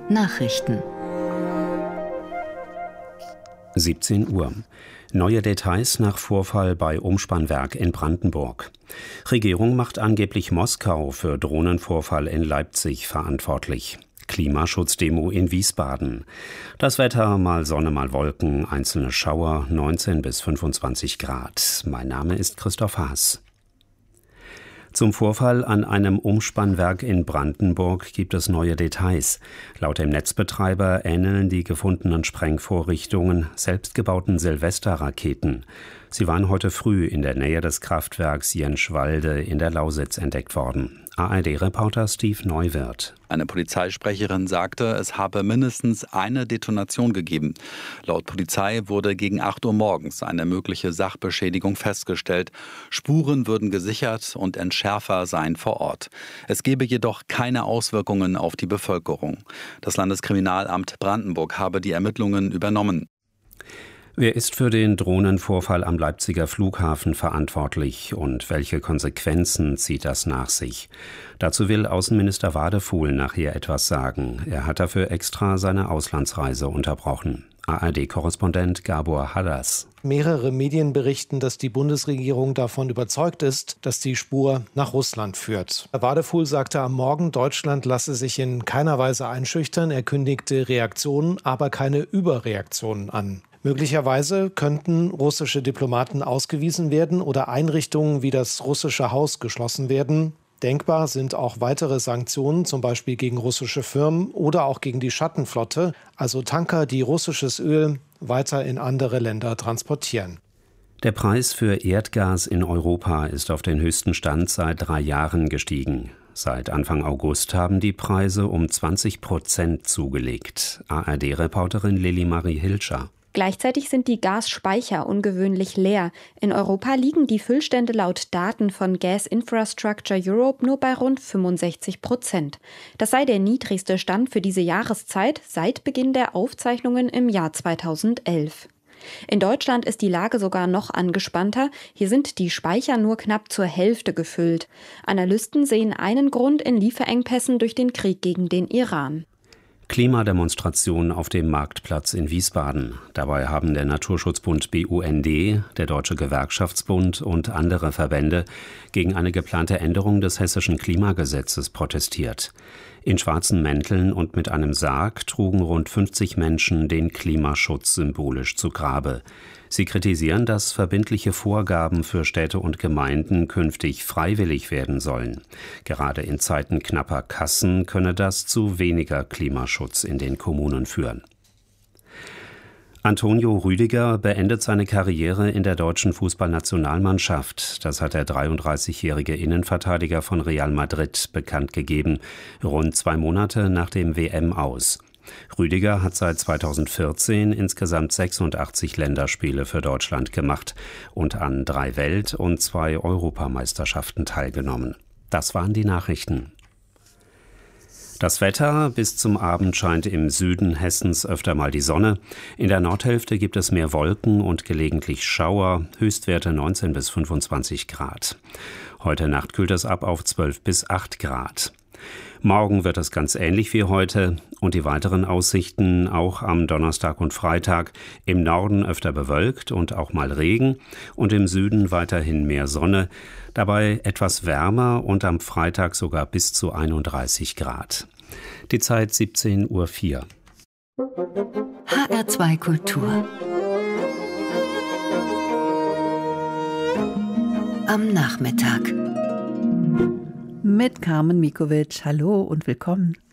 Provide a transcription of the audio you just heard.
Nachrichten 17 Uhr. Neue Details nach Vorfall bei Umspannwerk in Brandenburg. Regierung macht angeblich Moskau für Drohnenvorfall in Leipzig verantwortlich. Klimaschutzdemo in Wiesbaden. Das Wetter, mal Sonne, mal Wolken, einzelne Schauer, 19 bis 25 Grad. Mein Name ist Christoph Haas. Zum Vorfall an einem Umspannwerk in Brandenburg gibt es neue Details. Laut dem Netzbetreiber ähneln die gefundenen Sprengvorrichtungen selbstgebauten Silvesterraketen. Sie waren heute früh in der Nähe des Kraftwerks Jenschwalde in der Lausitz entdeckt worden. ARD-Reporter Steve Neuwirth. Eine Polizeisprecherin sagte, es habe mindestens eine Detonation gegeben. Laut Polizei wurde gegen 8 Uhr morgens eine mögliche Sachbeschädigung festgestellt. Spuren würden gesichert und Entschärfer seien vor Ort. Es gebe jedoch keine Auswirkungen auf die Bevölkerung. Das Landeskriminalamt Brandenburg habe die Ermittlungen übernommen. Wer ist für den Drohnenvorfall am Leipziger Flughafen verantwortlich und welche Konsequenzen zieht das nach sich? Dazu will Außenminister Wadefuhl nachher etwas sagen. Er hat dafür extra seine Auslandsreise unterbrochen. ARD-Korrespondent Gabor Hadders. Mehrere Medien berichten, dass die Bundesregierung davon überzeugt ist, dass die Spur nach Russland führt. Wadefuhl sagte am Morgen, Deutschland lasse sich in keiner Weise einschüchtern. Er kündigte Reaktionen, aber keine Überreaktionen an. Möglicherweise könnten russische Diplomaten ausgewiesen werden oder Einrichtungen wie das russische Haus geschlossen werden. Denkbar sind auch weitere Sanktionen, zum Beispiel gegen russische Firmen oder auch gegen die Schattenflotte, also Tanker, die russisches Öl weiter in andere Länder transportieren. Der Preis für Erdgas in Europa ist auf den höchsten Stand seit 3 Jahren gestiegen. Seit Anfang August haben die Preise um 20% zugelegt. ARD-Reporterin Lili-Marie Hilscher. Gleichzeitig sind die Gasspeicher ungewöhnlich leer. In Europa liegen die Füllstände laut Daten von Gas Infrastructure Europe nur bei rund 65%. Das sei der niedrigste Stand für diese Jahreszeit seit Beginn der Aufzeichnungen im Jahr 2011. In Deutschland ist die Lage sogar noch angespannter. Hier sind die Speicher nur knapp zur Hälfte gefüllt. Analysten sehen einen Grund in Lieferengpässen durch den Krieg gegen den Iran. Klimademonstration auf dem Marktplatz in Wiesbaden. Dabei haben der Naturschutzbund BUND, der Deutsche Gewerkschaftsbund und andere Verbände gegen eine geplante Änderung des hessischen Klimagesetzes protestiert. In schwarzen Mänteln und mit einem Sarg trugen rund 50 Menschen den Klimaschutz symbolisch zu Grabe. Sie kritisieren, dass verbindliche Vorgaben für Städte und Gemeinden künftig freiwillig werden sollen. Gerade in Zeiten knapper Kassen könne das zu weniger Klimaschutz in den Kommunen führen. Antonio Rüdiger beendet seine Karriere in der deutschen Fußballnationalmannschaft. Das hat der 33-jährige Innenverteidiger von Real Madrid bekannt gegeben, rund 2 Monate nach dem WM-Aus. Rüdiger hat seit 2014 insgesamt 86 Länderspiele für Deutschland gemacht und an 3 Welt- und 2 Europameisterschaften teilgenommen. Das waren die Nachrichten. Das Wetter: bis zum Abend scheint im Süden Hessens öfter mal die Sonne. In der Nordhälfte gibt es mehr Wolken und gelegentlich Schauer, Höchstwerte 19 bis 25 Grad. Heute Nacht kühlt es ab auf 12 bis 8 Grad. Morgen wird es ganz ähnlich wie heute und die weiteren Aussichten auch am Donnerstag und Freitag: im Norden öfter bewölkt und auch mal Regen und im Süden weiterhin mehr Sonne, dabei etwas wärmer und am Freitag sogar bis zu 31 Grad. Die Zeit 17:04 Uhr. HR2 Kultur am Nachmittag mit Carmen Mikovic. Hallo und willkommen.